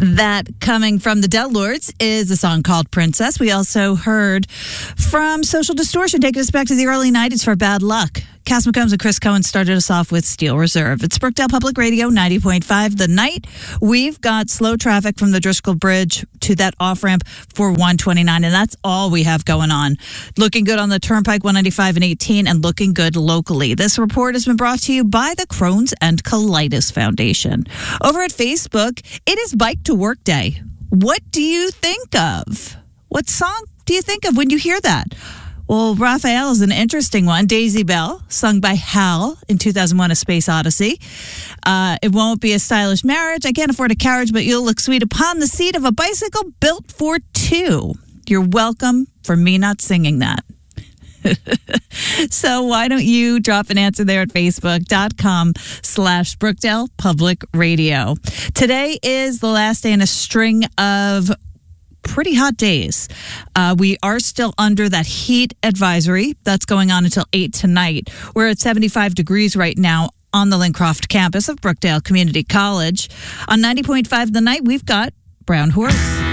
That coming from the Del Lords is a song called Princess. We also heard from Social Distortion, taking us back to the early 90s for Bad Luck. Cass McCombs and Chris Cohen started us off with Steel Reserve. It's Brookdale Public Radio, 90.5 The Night. We've got slow traffic from the Driscoll Bridge to that off-ramp for 129, and that's all we have going on. Looking good on the Turnpike, 195 and 18, and looking good locally. This report has been brought to you by the Crohn's and Colitis Foundation. Over at Facebook, it is Bike to Work Day. What do you think of? What song do you think of when you hear that? Well, Raphael is an interesting one. Daisy Bell, sung by Hal in 2001, A Space Odyssey. It won't be a stylish marriage. I can't afford a carriage, but you'll look sweet upon the seat of a bicycle built for two. You're welcome for me not singing that. So why don't you drop an answer there at facebook.com/Brookdale Public Radio. Today is the last day in a string of pretty hot days. We are still under that heat advisory that's going on until 8 tonight. We're at 75 degrees right now on the Lincroft campus of Brookdale Community College. On 90.5 The Night, we've got Brown Horse.